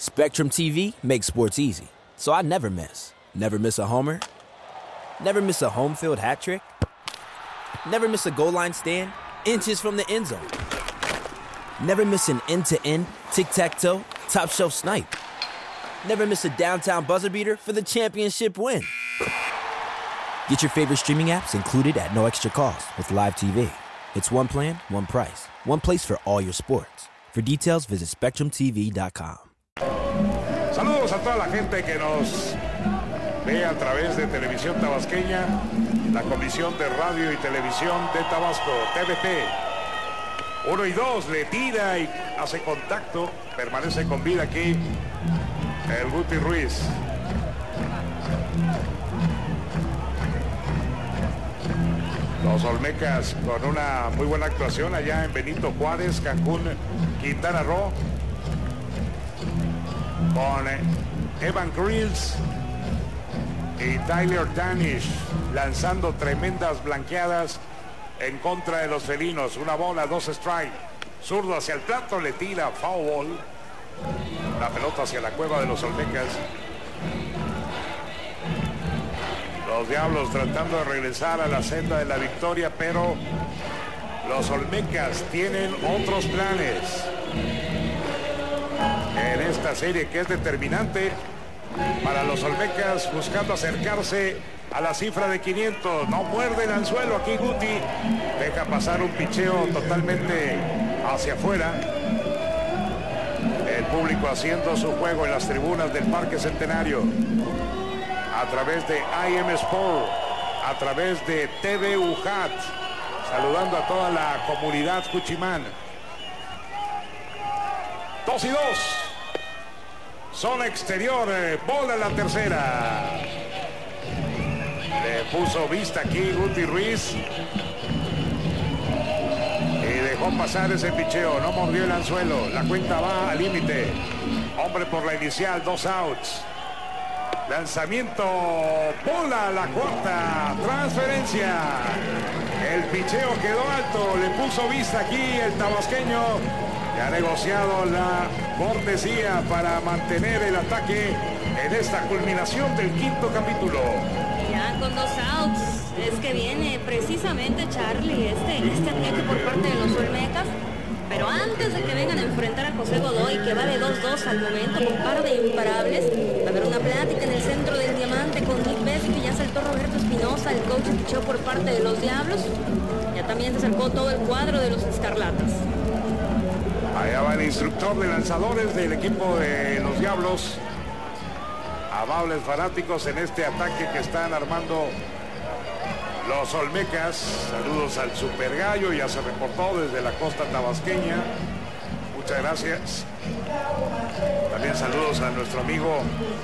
Spectrum TV makes sports easy, so I never miss. Never miss a homer. Never miss a home field hat trick. Never miss a goal line stand, inches from the end zone. Never miss an end-to-end, tic-tac-toe, top-shelf snipe. Never miss a downtown buzzer beater for the championship win. Get your favorite streaming apps included at no extra cost with Live TV. It's one plan, one price. One place for all your sports. For details, visit SpectrumTV.com. Saludos a toda la gente que nos ve a través de Televisión Tabasqueña, la Comisión de Radio y Televisión de Tabasco, TVT. 1 y 2, le tira y hace contacto, permanece con vida aquí el Guti Ruiz. Los Olmecas con una muy buena actuación allá en Benito Juárez, Cancún, Quintana Roo, con Evan Grills y Tyler Danish lanzando tremendas blanqueadas en contra de los felinos. Una bola, 2 strike. Zurdo hacia el plato, le tira, foul ball. La pelota hacia la cueva de los Olmecas. Los Diablos tratando de regresar a la senda de la victoria, pero los Olmecas tienen otros planes en esta serie que es determinante para los Olmecas, buscando acercarse a la cifra de 500. No muerde el anzuelo aquí Guti, deja pasar un picheo totalmente hacia afuera. El público haciendo su juego en las tribunas del Parque Centenario, a través de IM Sport, a través de TV UJAT, saludando a toda la comunidad Cuchimán. 2 y 2. Zona exterior, bola la tercera. Le puso vista aquí Guti Ruiz y dejó pasar ese picheo, no mordió el anzuelo. La cuenta va al límite. Hombre por la inicial, 2 outs. Lanzamiento, bola la cuarta, transferencia. El picheo quedó alto, le puso vista aquí el tabasqueño. Y ha negociado la cortesía para mantener el ataque en esta culminación del 5º capítulo. Ya con 2 outs, es que viene precisamente Charlie, este ataque por parte de los Olmecas. Pero antes de que vengan a enfrentar a José Godoy, que va de 2-2 al momento con par de imparables, va a haber una plática en el centro del diamante con Nick Bessi, que ya saltó Roberto Espinosa, el coach pichó por parte de los Diablos. Ya también se acercó todo el cuadro de los Escarlatas. Allá va el instructor de lanzadores del equipo de los Diablos. Amables fanáticos en este ataque que están armando los Olmecas. Saludos al Super Gallo, ya se reportó desde la costa tabasqueña. Muchas gracias. También saludos a nuestro amigo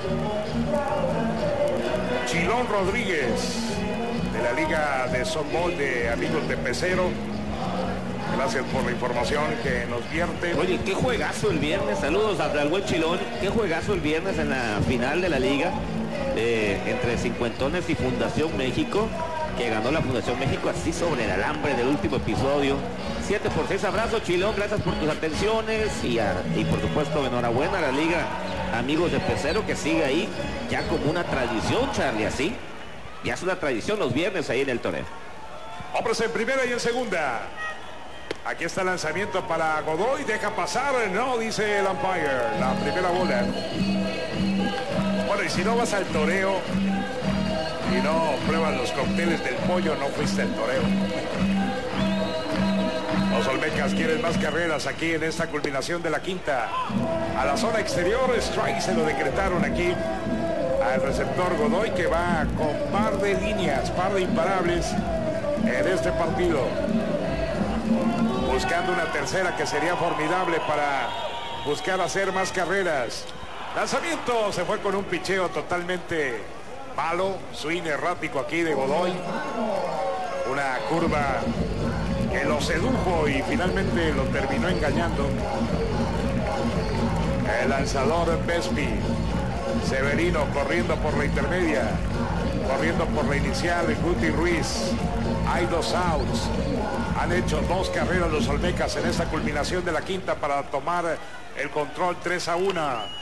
Chilón Rodríguez de la Liga de Softball de Amigos de Pecero. Gracias por la información que nos vierte. Oye, qué juegazo el viernes. Saludos al buen Chilón. Qué juegazo el viernes en la final de la liga entre Cincuentones y Fundación México, que ganó la Fundación México así sobre el alambre del último episodio. 7-6. Abrazo, Chilón, gracias por tus atenciones y por supuesto enhorabuena a la Liga Amigos de Pecero, que sigue ahí ya como una tradición, Charlie, así. Ya es una tradición los viernes ahí en el torneo. Hombres en primera y en segunda. Aquí está el lanzamiento para Godoy, deja pasar, no, dice el umpire, la primera bola. Bueno, y si no vas al toreo y no pruebas los cócteles del pollo, no fuiste al toreo. Los Olmecas quieren más carreras aquí en esta culminación de la quinta. A la zona exterior, strike se lo decretaron aquí al receptor Godoy, que va con par de líneas, par de imparables en este partido. Buscando una tercera que sería formidable para buscar hacer más carreras. Lanzamiento, se fue con un picheo totalmente malo, swing errático aquí de Godoy. Una curva que lo sedujo y finalmente lo terminó engañando. El lanzador Bespi. Severino corriendo por la intermedia, corriendo por la inicial, Guti Ruiz. Hay 2 outs. Han hecho 2 carreras los Olmecas en esta culminación de la quinta para tomar el control 3-1.